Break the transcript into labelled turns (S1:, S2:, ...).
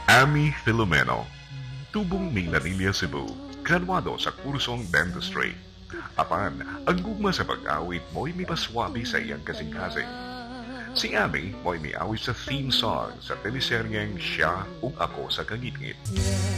S1: Ami Filomeno, tubong Mindanilla, Cebu, graduado sa kursong dentistry. Apan, ang gugma sa pag-awit mo'y may paswabi sa iyang kasing-kasing. Si Ami mo'y may awit sa theme song sa teleseryeng Siya ug Ako sa Kangitngit.